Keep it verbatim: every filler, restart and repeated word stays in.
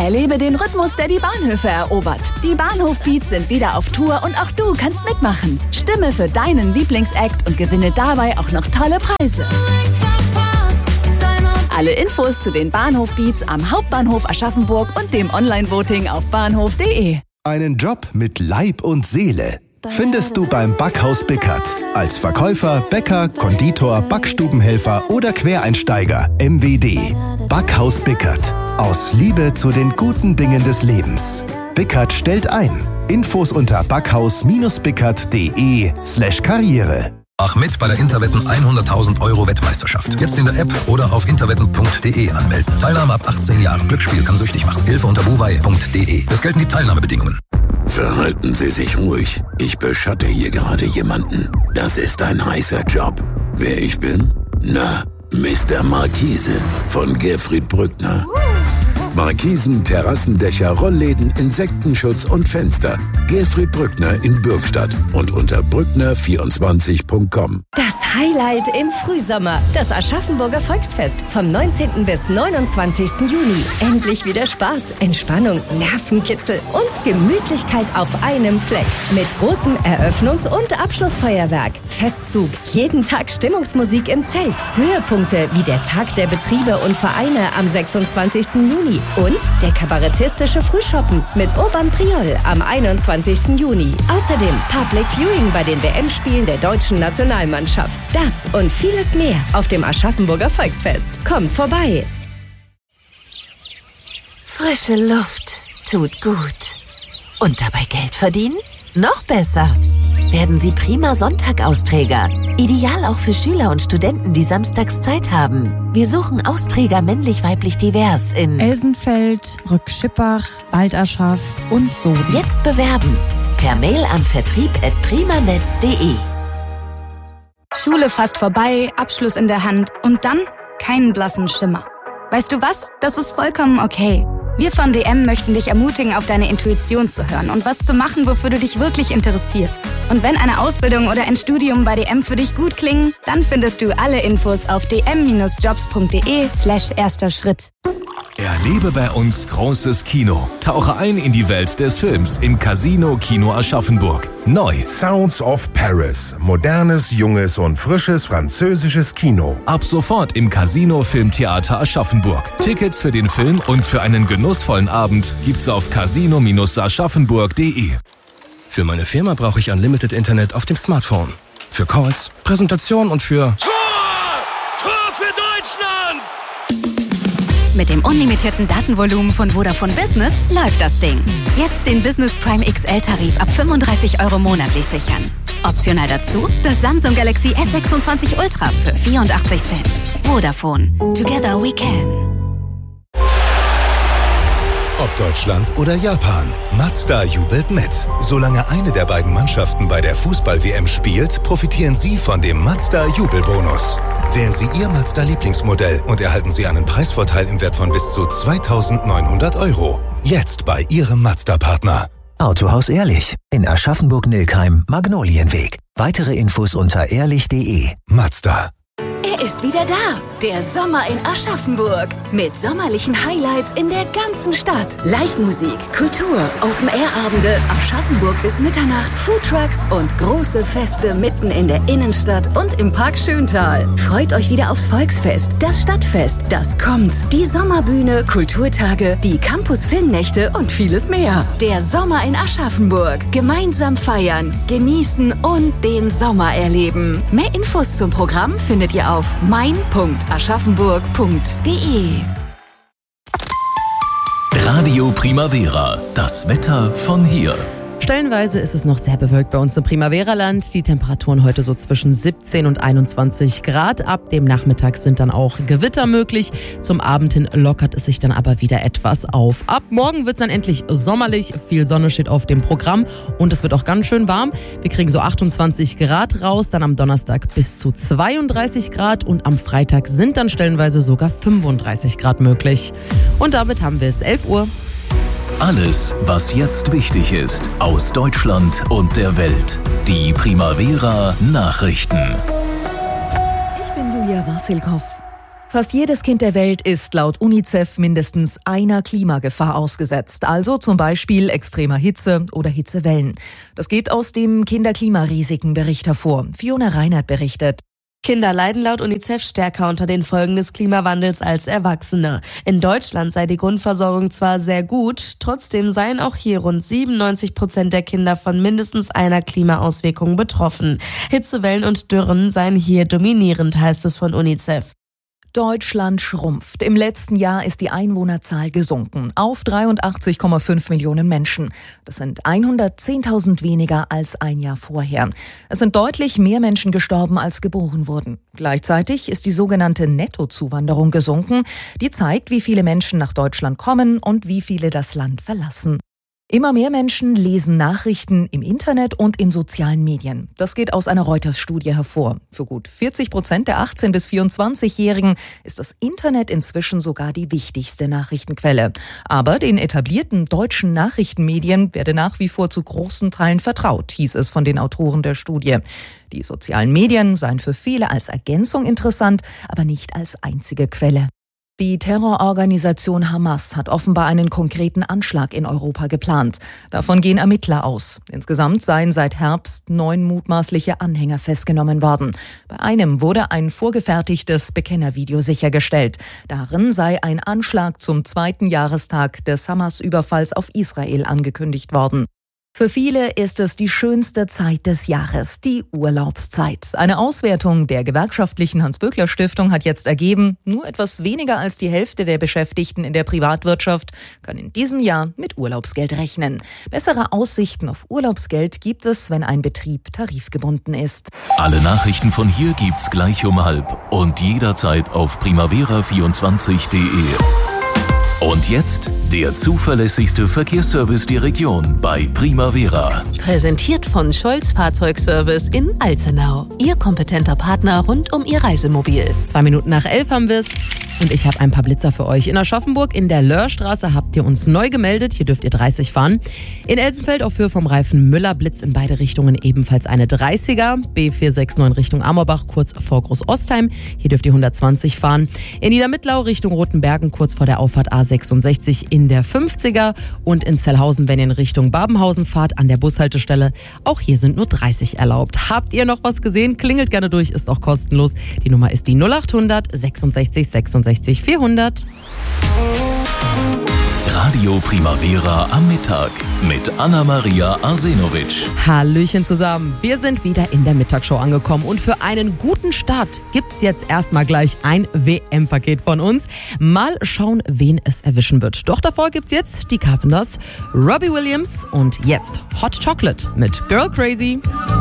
Erlebe den Rhythmus, der die Bahnhöfe erobert. Die Bahnhof-Beats sind wieder auf Tour und auch du kannst mitmachen. Stimme für deinen Lieblingsakt und gewinne dabei auch noch tolle Preise. Alle Infos zu den Bahnhof-Beats am Hauptbahnhof Aschaffenburg und dem Online-Voting auf bahnhof punkt de. Einen Job mit Leib und Seele findest du beim Backhaus Bickert. Als Verkäufer, Bäcker, Konditor, Backstubenhelfer oder Quereinsteiger. M W D. Backhaus Bickert. Aus Liebe zu den guten Dingen des Lebens. Bickert stellt ein. Infos unter backhaus-bickert.de slash Karriere. Mach mit bei der Interwetten hunderttausend Euro Wettmeisterschaft. Jetzt in der App oder auf interwetten punkt de anmelden. Teilnahme ab achtzehn Jahren. Glücksspiel kann süchtig machen. Hilfe unter buwei punkt de. Es gelten die Teilnahmebedingungen. Verhalten Sie sich ruhig. Ich beschatte hier gerade jemanden. Das ist ein heißer Job. Wer ich bin? Na, Mister Markise von Gerfried Brückner. Markisen, Terrassendächer, Rollläden, Insektenschutz und Fenster. Gerfried Brückner in Bürgstadt und unter brückner vierundzwanzig punkt com. Das Highlight im Frühsommer, das Aschaffenburger Volksfest vom neunzehnten bis neunundzwanzigsten Juni. Endlich wieder Spaß, Entspannung, Nervenkitzel und Gemütlichkeit auf einem Fleck. Mit großem Eröffnungs- und Abschlussfeuerwerk, Festzug, jeden Tag Stimmungsmusik im Zelt, Höhepunkte wie der Tag der Betriebe und Vereine am sechsundzwanzigsten Juni. Und der kabarettistische Frühschoppen mit Urban Priol am einundzwanzigsten Juni. Außerdem Public Viewing bei den W M-Spielen der deutschen Nationalmannschaft. Das und vieles mehr auf dem Aschaffenburger Volksfest. Kommt vorbei! Frische Luft tut gut. Und dabei Geld verdienen? Noch besser! Werden Sie prima Sonntagausträger. Ideal auch für Schüler und Studenten, die samstags Zeit haben. Wir suchen Austräger männlich-weiblich divers in Elsenfeld, Rückschippach, Walderschaff und so. Jetzt bewerben. Per Mail an vertrieb at primanet punkt de. Schule fast vorbei, Abschluss in der Hand und dann keinen blassen Schimmer. Weißt du was? Das ist vollkommen okay. Wir von D M möchten dich ermutigen, auf deine Intuition zu hören und was zu machen, wofür du dich wirklich interessierst. Und wenn eine Ausbildung oder ein Studium bei D M für dich gut klingen, dann findest du alle Infos auf dm-jobs.de slash erster Schritt. Erlebe bei uns großes Kino. Tauche ein in die Welt des Films im Casino Kino Aschaffenburg. Neu. Sounds of Paris. Modernes, junges und frisches französisches Kino. Ab sofort im Casino Filmtheater Aschaffenburg. Tickets für den Film und für einen genussvollen Abend gibt's auf casino aschaffenburg punkt de. Für meine Firma brauche ich Unlimited Internet auf dem Smartphone. Für Calls, Präsentation und für... Tor! Tor für Deutschland! Mit dem unlimitierten Datenvolumen von Vodafone Business läuft das Ding. Jetzt den Business Prime X L-Tarif ab fünfunddreißig Euro monatlich sichern. Optional dazu das Samsung Galaxy S sechsundzwanzig Ultra für vierundachtzig Cent. Vodafone. Together we can. Ob Deutschland oder Japan, Mazda jubelt mit. Solange eine der beiden Mannschaften bei der Fußball-W M spielt, profitieren Sie von dem Mazda-Jubelbonus. Wählen Sie Ihr Mazda-Lieblingsmodell und erhalten Sie einen Preisvorteil im Wert von bis zu zweitausendneunhundert Euro. Jetzt bei Ihrem Mazda-Partner. Autohaus Ehrlich in Aschaffenburg-Nilkheim, Magnolienweg. Weitere Infos unter ehrlich punkt de. Mazda. Er ist wieder da, der Sommer in Aschaffenburg. Mit sommerlichen Highlights in der ganzen Stadt. Live-Musik, Kultur, Open-Air-Abende, Aschaffenburg bis Mitternacht, Foodtrucks und große Feste mitten in der Innenstadt und im Park Schöntal. Freut euch wieder aufs Volksfest, das Stadtfest, das kommt, die Sommerbühne, Kulturtage, die Campus-Filmnächte und vieles mehr. Der Sommer in Aschaffenburg. Gemeinsam feiern, genießen und den Sommer erleben. Mehr Infos zum Programm findet ihr auf mein punkt aschaffenburg punkt de. Radio Primavera. Das Wetter von hier. Stellenweise ist es noch sehr bewölkt bei uns im Primavera-Land. Die Temperaturen heute so zwischen siebzehn und einundzwanzig Grad. Ab dem Nachmittag sind dann auch Gewitter möglich. Zum Abend hin lockert es sich dann aber wieder etwas auf. Ab morgen wird es dann endlich sommerlich. Viel Sonne steht auf dem Programm und es wird auch ganz schön warm. Wir kriegen so achtundzwanzig Grad raus, dann am Donnerstag bis zu zweiunddreißig Grad und am Freitag sind dann stellenweise sogar fünfunddreißig Grad möglich. Und damit haben wir es elf Uhr. Alles, was jetzt wichtig ist, aus Deutschland und der Welt. Die Primavera Nachrichten. Ich bin Julia Wassilkow. Fast jedes Kind der Welt ist laut UNICEF mindestens einer Klimagefahr ausgesetzt, also zum Beispiel extremer Hitze oder Hitzewellen. Das geht aus dem Kinderklimarisikenbericht hervor. Fiona Reinhardt berichtet. Kinder leiden laut UNICEF stärker unter den Folgen des Klimawandels als Erwachsene. In Deutschland sei die Grundversorgung zwar sehr gut, trotzdem seien auch hier rund siebenundneunzig Prozent der Kinder von mindestens einer Klimaauswirkung betroffen. Hitzewellen und Dürren seien hier dominierend, heißt es von UNICEF. Deutschland schrumpft. Im letzten Jahr ist die Einwohnerzahl gesunken auf dreiundachtzig Komma fünf Millionen Menschen. Das sind hundertzehntausend weniger als ein Jahr vorher. Es sind deutlich mehr Menschen gestorben, als geboren wurden. Gleichzeitig ist die sogenannte Nettozuwanderung gesunken. Die zeigt, wie viele Menschen nach Deutschland kommen und wie viele das Land verlassen. Immer mehr Menschen lesen Nachrichten im Internet und in sozialen Medien. Das geht aus einer Reuters-Studie hervor. Für gut vierzig Prozent der achtzehn- bis vierundzwanzigjährigen ist das Internet inzwischen sogar die wichtigste Nachrichtenquelle. Aber den etablierten deutschen Nachrichtenmedien werde nach wie vor zu großen Teilen vertraut, hieß es von den Autoren der Studie. Die sozialen Medien seien für viele als Ergänzung interessant, aber nicht als einzige Quelle. Die Terrororganisation Hamas hat offenbar einen konkreten Anschlag in Europa geplant. Davon gehen Ermittler aus. Insgesamt seien seit Herbst neun mutmaßliche Anhänger festgenommen worden. Bei einem wurde ein vorgefertigtes Bekennervideo sichergestellt. Darin sei ein Anschlag zum zweiten Jahrestag des Hamas-Überfalls auf Israel angekündigt worden. Für viele ist es die schönste Zeit des Jahres, die Urlaubszeit. Eine Auswertung der gewerkschaftlichen Hans-Böckler-Stiftung hat jetzt ergeben, nur etwas weniger als die Hälfte der Beschäftigten in der Privatwirtschaft kann in diesem Jahr mit Urlaubsgeld rechnen. Bessere Aussichten auf Urlaubsgeld gibt es, wenn ein Betrieb tarifgebunden ist. Alle Nachrichten von hier gibt's gleich um halb und jederzeit auf primavera vierundzwanzig punkt de. Und jetzt der zuverlässigste Verkehrsservice der Region bei Primavera. Präsentiert von Scholz Fahrzeugservice in Alzenau. Ihr kompetenter Partner rund um Ihr Reisemobil. Zwei Minuten nach elf haben wir's. Und ich habe ein paar Blitzer für euch. In Aschaffenburg in der Löhrstraße habt ihr uns neu gemeldet. Hier dürft ihr dreißig fahren. In Elsenfeld auf Höhe vom Reifen Müller blitzt in beide Richtungen ebenfalls eine dreißiger. B vier sechs neun Richtung Amorbach kurz vor Groß-Ostheim. Hier dürft ihr hundertzwanzig fahren. In Niedermittlau Richtung Rotenbergen kurz vor der Auffahrt A sechsundsechzig in der fünfziger. Und in Zellhausen, wenn ihr in Richtung Babenhausen fahrt, an der Bushaltestelle. Auch hier sind nur dreißig erlaubt. Habt ihr noch was gesehen? Klingelt gerne durch, ist auch kostenlos. Die Nummer ist die null achthundert sechsundsechzig sechsundsechzig vierhundert. Radio Primavera am Mittag mit Anna-Maria Arsenovic. Hallöchen zusammen. Wir sind wieder in der Mittagsshow angekommen und für einen guten Start gibt's jetzt erstmal gleich ein W M-Paket von uns. Mal schauen, wen es erwischen wird. Doch davor gibt's jetzt die Carpenters, Robbie Williams und jetzt Hot Chocolate mit Girl Crazy.